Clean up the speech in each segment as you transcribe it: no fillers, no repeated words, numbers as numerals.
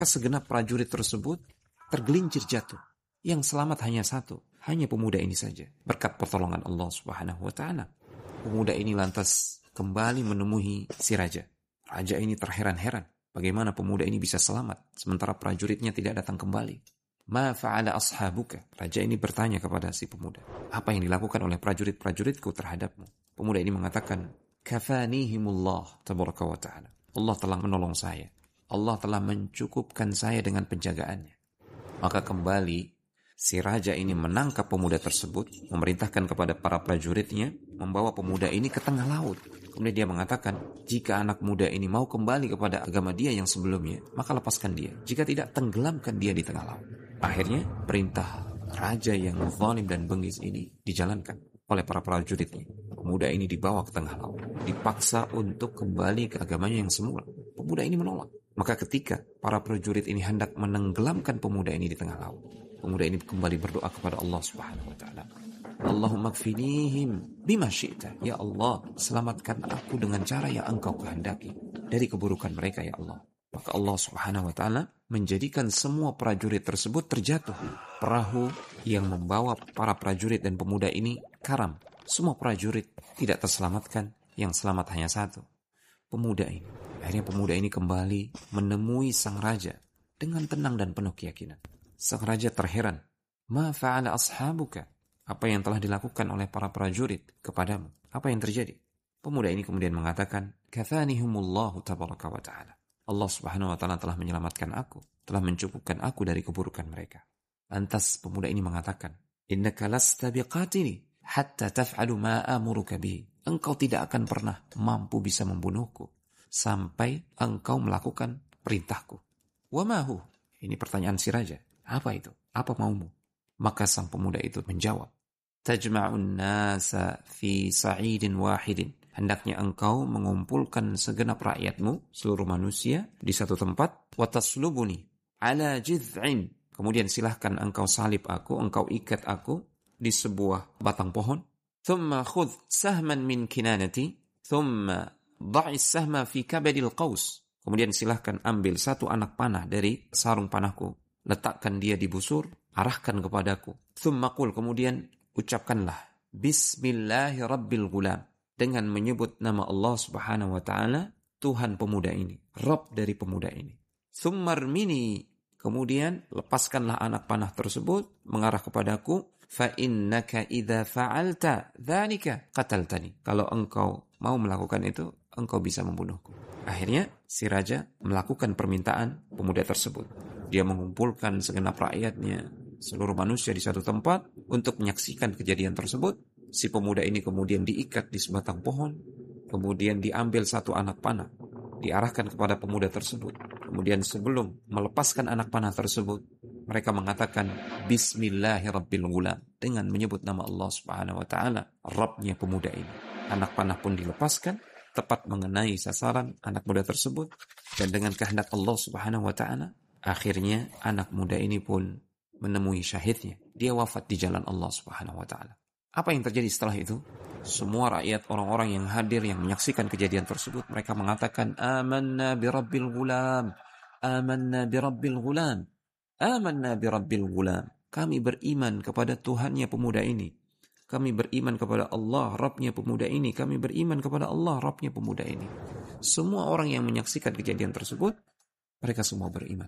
Segenap prajurit tersebut tergelincir jatuh. Yang selamat hanya satu, hanya pemuda ini saja. Berkat pertolongan Allah Subhanahu wa Ta'ala, pemuda ini lantas kembali menemui si raja. Raja ini terheran-heran, bagaimana pemuda ini bisa selamat sementara prajuritnya tidak datang kembali. Ma fa'ala ashabuka? Raja ini bertanya kepada si pemuda, apa yang dilakukan oleh prajurit-prajuritku terhadapmu? Pemuda ini mengatakan, kafanihimullah tabaraka wa ta'ala. Allah telah menolong saya. Allah telah mencukupkan saya dengan penjagaannya. Maka kembali si raja ini menangkap pemuda tersebut, memerintahkan kepada para prajuritnya membawa pemuda ini ke tengah laut. Kemudian dia mengatakan, jika anak muda ini mau kembali kepada agama dia yang sebelumnya, maka lepaskan dia. Jika tidak, tenggelamkan dia di tengah laut. Akhirnya perintah raja yang zalim dan bengis ini dijalankan oleh para prajuritnya. Pemuda ini dibawa ke tengah laut, dipaksa untuk kembali ke agamanya yang semula. Pemuda ini menolak. Maka ketika para prajurit ini hendak menenggelamkan pemuda ini di tengah laut, pemuda ini kembali berdoa kepada Allah Subhanahu wa Ta'ala. Allahumma kfinihim bima syi'ta. Ya Allah, selamatkan aku dengan cara yang Engkau kehendaki dari keburukan mereka, ya Allah. Maka Allah Subhanahu wa Ta'ala menjadikan semua prajurit tersebut terjatuh. Perahu yang membawa para prajurit dan pemuda ini karam. Semua prajurit tidak terselamatkan, yang selamat hanya satu, pemuda ini. Akhirnya pemuda ini kembali menemui sang raja dengan tenang dan penuh keyakinan. Sang raja terheran. Ma fa'ala ashabuka? Apa yang telah dilakukan oleh para prajurit kepadamu? Apa yang terjadi? Pemuda ini kemudian mengatakan, kafanihumullahu tabaraka wa ta'ala. Allah Subhanahu wa Ta'ala telah menyelamatkan aku, telah mencukupkan aku dari keburukan mereka. Lantas pemuda ini mengatakan, innaka lasta biqatili hatta taf'alu ma amuruka bihi. Engkau tidak akan pernah mampu bisa membunuhku sampai engkau melakukan perintahku. Wa ma hu? Ini pertanyaan si raja. Apa itu? Apa maumu? Maka sang pemuda itu menjawab, tajma'un nasa fi sa'idin wahidin. Hendaknya engkau mengumpulkan segenap rakyatmu, seluruh manusia, di satu tempat. Wa taslubuni ala jid'in. Kemudian silahkan engkau salib aku, engkau ikat aku di sebuah batang pohon. Thumma khudh sahman min kinanati, thumma dha'is sahma fi kabadil qaus. Kemudian silahkan ambil satu anak panah dari sarung panahku, letakkan dia di busur, arahkan kepadaku. Thumma qul, kemudian ucapkanlah bismillahirabbil gulam, dengan menyebut nama Allah Subhanahu wa Ta'ala, Tuhan pemuda ini, Rabb dari pemuda ini. Thumma rmini, kemudian lepaskanlah anak panah tersebut mengarah kepadaku. Fa innaka idza fa'alta dzalika qataltani. Kalau engkau mau melakukan itu, engkau bisa membunuhku. Akhirnya si raja melakukan permintaan pemuda tersebut. Dia mengumpulkan segenap rakyatnya, seluruh manusia di satu tempat untuk menyaksikan kejadian tersebut. Si pemuda ini kemudian diikat di sebatang pohon, kemudian diambil satu anak panah, diarahkan kepada pemuda tersebut. Kemudian sebelum melepaskan anak panah tersebut, mereka mengatakan bismillahirabbil gulam, dengan menyebut nama Allah Subhanahu wa Ta'ala, Rabbnya pemuda ini. Anak panah pun dilepaskan, tepat mengenai sasaran anak muda tersebut, dan dengan kehendak Allah Subhanahu wa Ta'ala, akhirnya anak muda ini pun menemui syahidnya. Dia wafat di jalan Allah Subhanahu wa Ta'ala. Apa yang terjadi setelah itu? Semua rakyat, orang-orang yang hadir, yang menyaksikan kejadian tersebut, mereka mengatakan, amanna birabbil gulam, amanna birabbil gulam, amanna birabbil gulam. Kami beriman kepada Tuhannya pemuda ini. Kami beriman kepada Allah, Rabbnya pemuda ini. Kami beriman kepada Allah, Rabbnya pemuda ini. Semua orang yang menyaksikan kejadian tersebut, mereka semua beriman.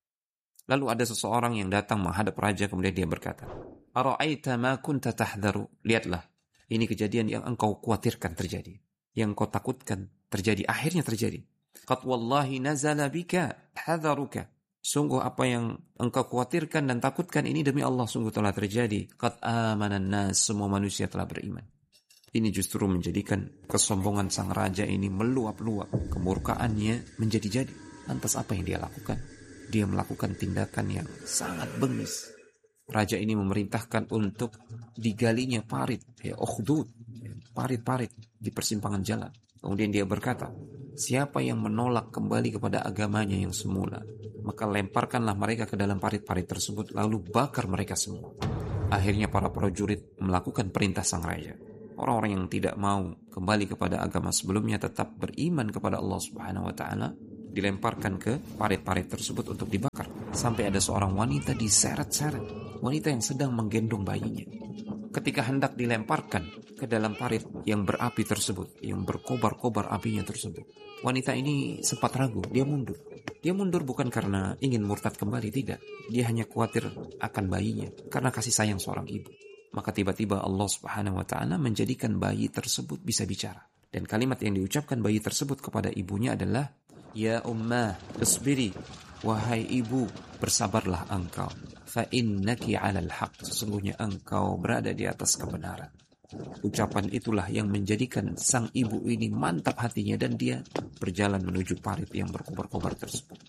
Lalu ada seseorang yang datang menghadap raja, kemudian dia berkata, ara'aita ma kunta tahdharu? Lihatlah, ini kejadian yang engkau khawatirkan terjadi, yang engkau takutkan terjadi, akhirnya terjadi. Qad wallahi nazala bika hadharuka. Sungguh apa yang engkau khawatirkan dan takutkan ini demi Allah sungguh telah terjadi. Qad amanan nas, semua manusia telah beriman. Ini justru menjadikan kesombongan sang raja ini meluap-luap, kemurkaannya menjadi-jadi. Lantas apa yang dia lakukan? Dia melakukan tindakan yang sangat bengis. Raja ini memerintahkan untuk digalinya parit, ukhdud, parit-parit di persimpangan jalan. Kemudian dia berkata, siapa yang menolak kembali kepada agamanya yang semula, maka lemparkanlah mereka ke dalam parit-parit tersebut, lalu bakar mereka semua. Akhirnya para prajurit melakukan perintah sang raja. Orang-orang yang tidak mau kembali kepada agama sebelumnya, tetap beriman kepada Allah Subhanahu wa Ta'ala, dilemparkan ke parit-parit tersebut untuk dibakar. Sampai ada seorang wanita diseret-seret, wanita yang sedang menggendong bayinya. Ketika hendak dilemparkan ke dalam parit yang berapi tersebut, yang berkobar-kobar apinya tersebut, wanita ini sempat ragu, dia mundur. Dia mundur bukan karena ingin murtad kembali, tidak. Dia hanya khawatir akan bayinya, karena kasih sayang seorang ibu. Maka tiba-tiba Allah Subhanahu wa ta'ala menjadikan bayi tersebut bisa bicara. Dan kalimat yang diucapkan bayi tersebut kepada ibunya adalah, Ya ummah, isbiri, wahai ibu, bersabarlah engkau. Fa innaki 'alal haq, sesungguhnya engkau berada di atas kebenaran. Ucapan itulah yang menjadikan sang ibu ini mantap hatinya dan dia berjalan menuju parit yang berkobar-kobar tersebut.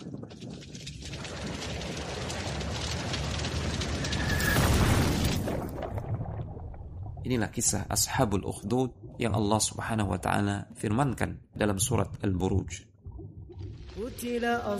Inilah kisah Ashabul Ukhdud yang Allah Subhanahu wa ta'ala firmankan dalam surat Al-Buruj.